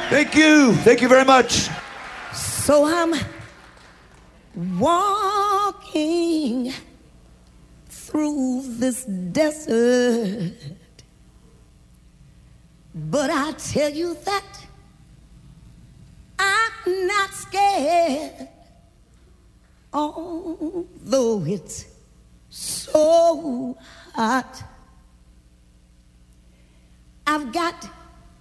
Thank you. Thank you very much. So I'm walking through this desert, but I tell you that I'm not scared, although it's so hot. I've got